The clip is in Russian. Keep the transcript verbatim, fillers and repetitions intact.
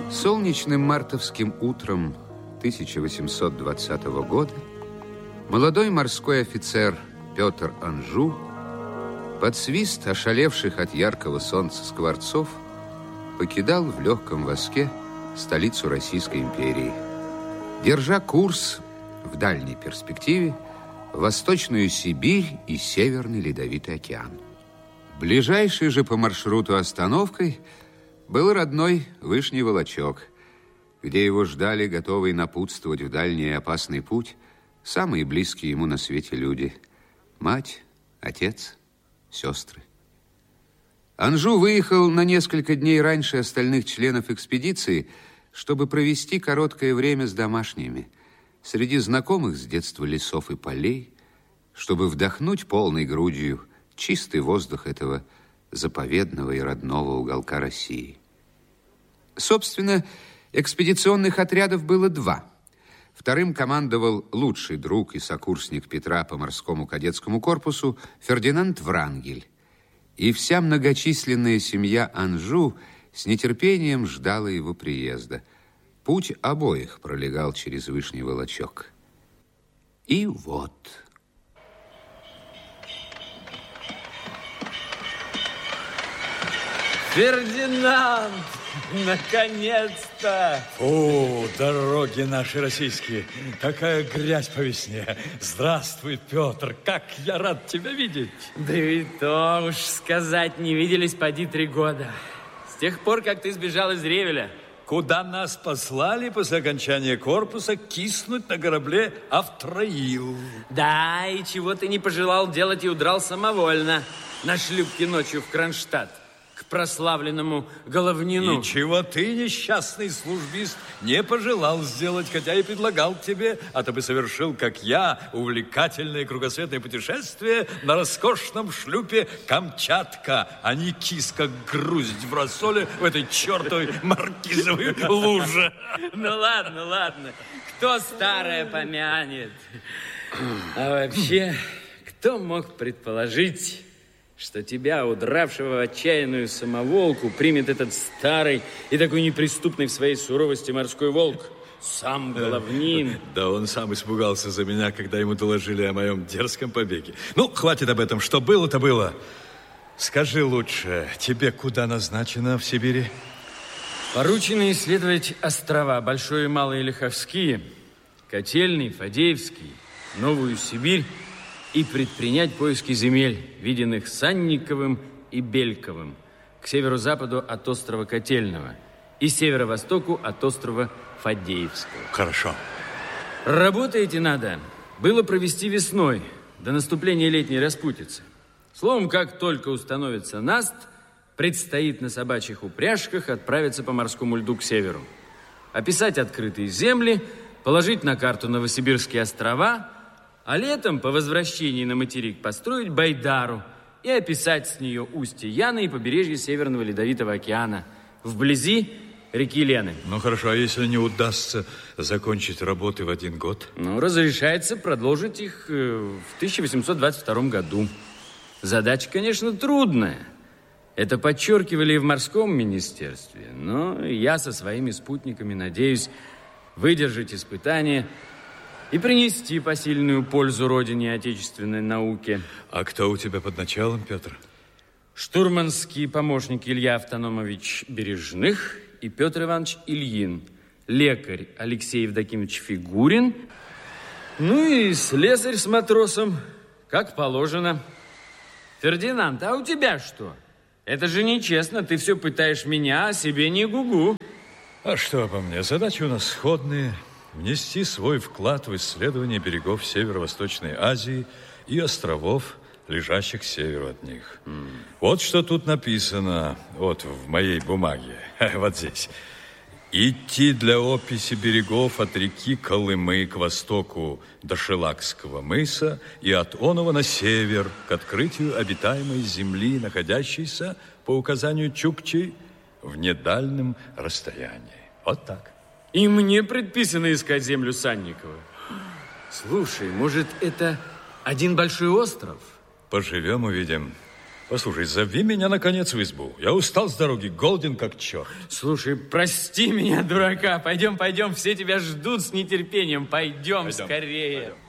Солнечным мартовским утром тысяча восемьсот двадцатого года молодой морской офицер Петр Анжу под свист ошалевших от яркого солнца скворцов покидал в легком воске столицу Российской империи, держа курс в дальней перспективе в Восточную Сибирь и Северный Ледовитый океан. Ближайшей же по маршруту остановкой был родной Вышний Волочек, где его ждали, готовые напутствовать в дальний и опасный путь, самые близкие ему на свете люди – мать, отец, сестры. Анжу выехал на несколько дней раньше остальных членов экспедиции, чтобы провести короткое время с домашними, среди знакомых с детства лесов и полей, чтобы вдохнуть полной грудью чистый воздух этого заповедного и родного уголка России. Собственно, экспедиционных отрядов было два. Вторым командовал лучший друг и сокурсник Петра по морскому кадетскому корпусу Фердинанд Врангель. И вся многочисленная семья Анжу с нетерпением ждала его приезда. Путь обоих пролегал через Вышний Волочек. И вот... Фердинанд! Наконец-то! О, дороги наши российские, какая грязь по весне. Здравствуй, Петр, как я рад тебя видеть. Да и то уж сказать, не виделись поди три года. С тех пор, как ты сбежал из Ревеля. Куда нас послали после окончания корпуса киснуть на корабле Автроил. Да, и чего ты не пожелал делать и удрал самовольно на шлюпке ночью в Кронштадт к прославленному Головнину. И чего ты, несчастный службист, не пожелал сделать, хотя и предлагал тебе, а ты бы совершил, как я, увлекательное кругосветное путешествие на роскошном шлюпе Камчатка, а не кис, как груздь в рассоле в этой чертовой маркизовой луже. Ну ладно, ладно, кто старое помянет. А вообще, кто мог предположить, что тебя, удравшего в отчаянную самоволку, примет этот старый и такой неприступный в своей суровости морской волк, сам Головнин. Да он сам испугался за меня, когда ему доложили о моем дерзком побеге. Ну, хватит об этом. Что было-то было. Скажи лучше, тебе куда назначено в Сибири? Поручено исследовать острова Большой и Малый Лиховские, Котельный, Фадеевский, Новую Сибирь и предпринять поиски земель, виденных Санниковым и Бельковым, к северо-западу от острова Котельного и северо-востоку от острова Фадеевского. Хорошо. Работы эти надо было провести весной, до наступления летней распутицы. Словом, как только установится наст, предстоит на собачьих упряжках отправиться по морскому льду к северу, описать открытые земли, положить на карту Новосибирские острова, а летом, по возвращении на материк, построить Байдару и описать с нее устье Яны и побережье Северного Ледовитого океана, вблизи реки Лены. Ну, хорошо, а если не удастся закончить работы в один год? Ну, разрешается продолжить их в тысяча восемьсот двадцать втором году. Задача, конечно, трудная. Это подчеркивали и в морском министерстве, но я со своими спутниками надеюсь выдержать испытания и принести посильную пользу родине и отечественной науке. А кто у тебя под началом, Петр? Штурманский помощник Илья Автономович Бережных и Петр Иванович Ильин, лекарь Алексей Евдокимович Фигурин, ну и слесарь с матросом, как положено. Фердинанд, а у тебя что? Это же нечестно, ты все пытаешь меня, а себе не гугу. А что обо мне? Задачи у нас сходные. Внести свой вклад в исследование берегов Северо-Восточной Азии и островов, лежащих к северу от них. Mm. Вот что тут написано, вот в моей бумаге, вот здесь. Идти для описи берегов от реки Колымы к востоку до Шелакского мыса и от Онова на север к открытию обитаемой земли, находящейся, по указанию Чукчи, в недальнем расстоянии. Вот так. И мне предписано искать землю Санникова. Слушай, может, это один большой остров? Поживем, увидим. Послушай, зови меня, наконец, в избу. Я устал с дороги, голоден как черт. Слушай, прости меня, дурака. Пойдем, пойдем, все тебя ждут с нетерпением. Пойдем, пойдем. скорее. Пойдем.